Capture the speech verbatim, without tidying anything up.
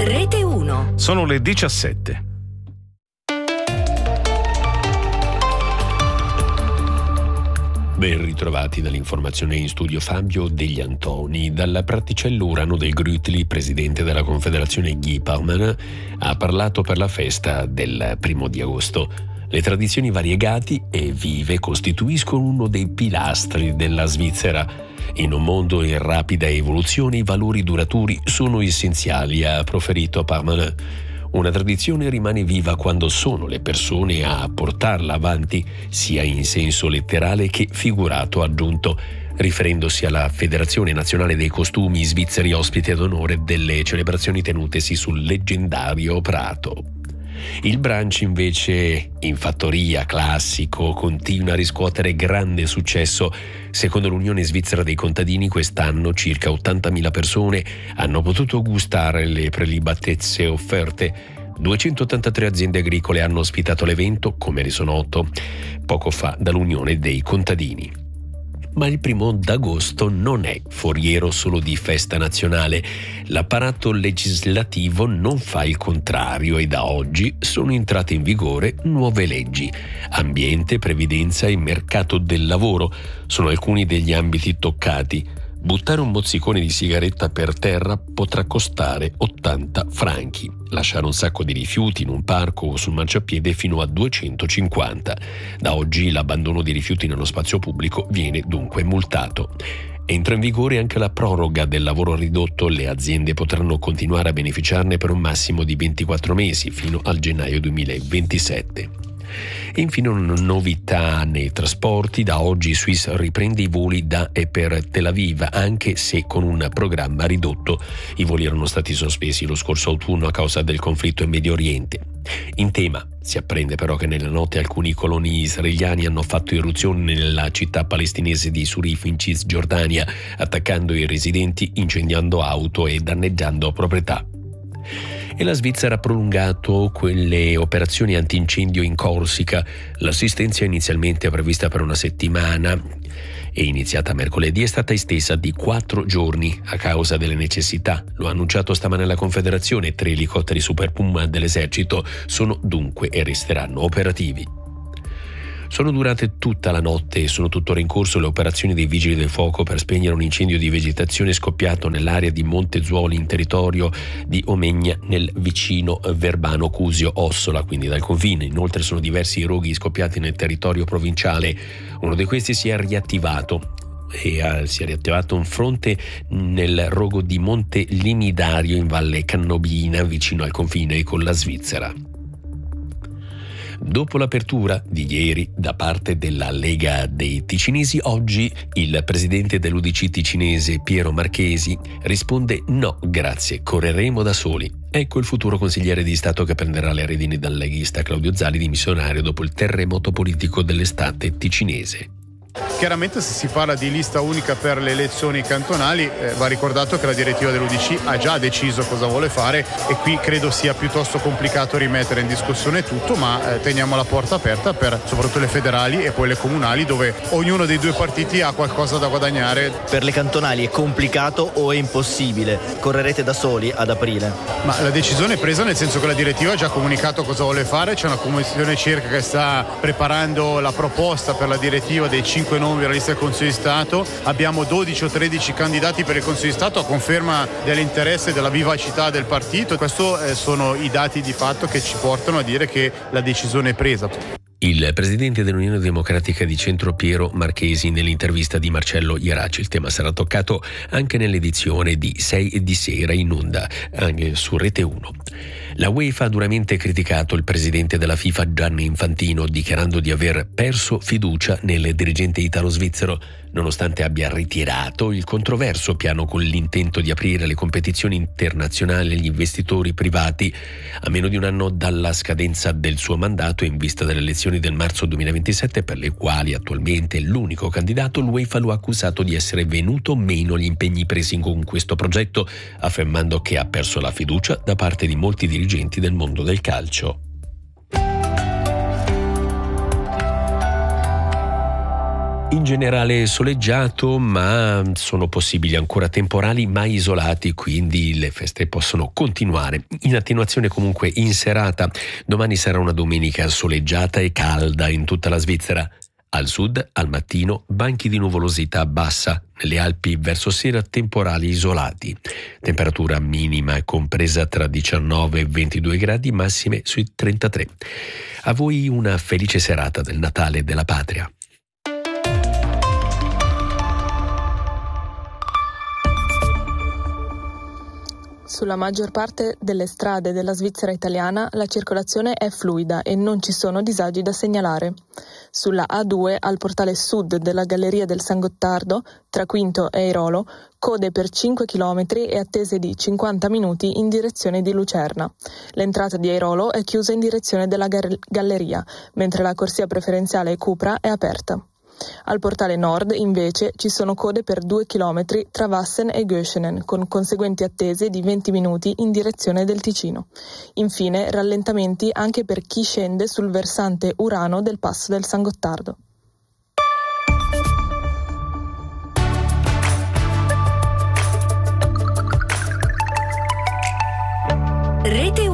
Rete uno. Sono le diciassette. Ben ritrovati dall'informazione in studio Fabio Degli Antoni. Dalla Praticello Urano del Grütli, presidente della Confederazione Guy Parmelin, ha parlato per la festa del primo di agosto. Le tradizioni variegate e vive costituiscono uno dei pilastri della Svizzera. In un mondo in rapida evoluzione i valori duraturi sono essenziali, ha proferito Parmelin. Una tradizione rimane viva quando sono le persone a portarla avanti, sia in senso letterale che figurato, ha aggiunto, riferendosi alla Federazione Nazionale dei Costumi svizzeri ospite d'onore delle celebrazioni tenutesi sul leggendario Prato. Il brunch invece, in fattoria classico, continua a riscuotere grande successo. Secondo l'Unione Svizzera dei Contadini, quest'anno circa ottantamila persone hanno potuto gustare le prelibatezze offerte. duecentottantatré aziende agricole hanno ospitato l'evento, come reso noto poco fa dall'Unione dei Contadini. Ma il primo d'agosto non è foriero solo di festa nazionale. L'apparato legislativo non fa il contrario e da oggi sono entrate in vigore nuove leggi. Ambiente, previdenza e mercato del lavoro sono alcuni degli ambiti toccati. Buttare un mozzicone di sigaretta per terra potrà costare ottanta franchi. Lasciare un sacco di rifiuti in un parco o sul marciapiede fino a duecentocinquanta. Da oggi l'abbandono di rifiuti nello spazio pubblico viene dunque multato. Entra in vigore anche la proroga del lavoro ridotto. Le aziende potranno continuare a beneficiarne per un massimo di ventiquattro mesi fino al gennaio duemilaventisette. E infine una novità nei trasporti: da oggi Swiss riprende i voli da e per Tel Aviv, anche se con un programma ridotto. I voli erano stati sospesi lo scorso autunno a causa del conflitto in Medio Oriente. In tema si apprende però che nella notte alcuni coloni israeliani hanno fatto irruzione nella città palestinese di Surif in Cisgiordania, attaccando i residenti, incendiando auto e danneggiando proprietà. E la Svizzera ha prolungato quelle operazioni antincendio in Corsica. L'assistenza inizialmente prevista per una settimana e iniziata mercoledì è stata estesa di quattro giorni a causa delle necessità. Lo ha annunciato stamane la Confederazione. Tre elicotteri Super Puma dell'esercito sono dunque e resteranno operativi. Sono durate tutta la notte e sono tuttora in corso le operazioni dei vigili del fuoco per spegnere un incendio di vegetazione scoppiato nell'area di Montezuoli in territorio di Omegna nel vicino Verbano Cusio Ossola, quindi dal confine. Inoltre sono diversi i roghi scoppiati nel territorio provinciale. Uno di questi si è riattivato e uh, si è riattivato un fronte nel rogo di Monte Limidario in Valle Cannobina vicino al confine con la Svizzera. Dopo l'apertura di ieri da parte della Lega dei Ticinesi, oggi il presidente dell'U D C ticinese Piero Marchesi risponde: no, grazie, correremo da soli. Ecco il futuro consigliere di Stato che prenderà le redini dal leghista Claudio Zali, dimissionario dopo il terremoto politico dell'estate ticinese. Chiaramente se si parla di lista unica per le elezioni cantonali eh, va ricordato che la direttiva dell'U D C ha già deciso cosa vuole fare e qui credo sia piuttosto complicato rimettere in discussione tutto, ma eh, teniamo la porta aperta per soprattutto le federali e poi le comunali, dove ognuno dei due partiti ha qualcosa da guadagnare. Per le cantonali è complicato o è impossibile? Correrete da soli ad aprile? Ma la decisione è presa nel senso che la direttiva ha già comunicato cosa vuole fare. C'è una commissione circa che sta preparando la proposta per la direttiva dei cinque nomi della lista del Consiglio di Stato. Abbiamo dodici o tredici candidati per il Consiglio di Stato a conferma dell'interesse e della vivacità del partito. Questi eh, sono i dati di fatto che ci portano a dire che la decisione è presa. Il presidente dell'Unione Democratica di Centro Piero Marchesi nell'intervista di Marcello Ieraci. Il tema sarà toccato anche nell'edizione di sei di sera in onda anche su Rete uno. La UEFA ha duramente criticato il presidente della FIFA Gianni Infantino, dichiarando di aver perso fiducia nel dirigente italo-svizzero, nonostante abbia ritirato il controverso piano con l'intento di aprire le competizioni internazionali agli investitori privati a meno di un anno dalla scadenza del suo mandato e in vista delle elezioni del marzo duemilaventisette, per le quali attualmente è l'unico candidato. L'UEFA lo ha accusato di essere venuto meno agli impegni presi con questo progetto, affermando che ha perso la fiducia da parte di molti dirigenti del mondo del calcio. In generale soleggiato, ma sono possibili ancora temporali mai isolati, quindi le feste possono continuare. In attenuazione comunque in serata. Domani sarà una domenica soleggiata e calda in tutta la Svizzera. Al sud, al mattino, banchi di nuvolosità bassa. Nelle Alpi verso sera temporali isolati. Temperatura minima compresa tra diciannove e ventidue gradi, massime sui trentatré. A voi una felice serata del Natale e della Patria. Sulla maggior parte delle strade della Svizzera italiana la circolazione è fluida e non ci sono disagi da segnalare. Sulla A due al portale sud della Galleria del San Gottardo, tra Quinto e Airolo, code per cinque chilometri e attese di cinquanta minuti in direzione di Lucerna. L'entrata di Airolo è chiusa in direzione della Galleria, mentre la corsia preferenziale Cupra è aperta. Al portale nord, invece, ci sono code per due chilometri tra Wassen e Göschenen, con conseguenti attese di venti minuti in direzione del Ticino. Infine, rallentamenti anche per chi scende sul versante Urano del passo del San Gottardo. Rete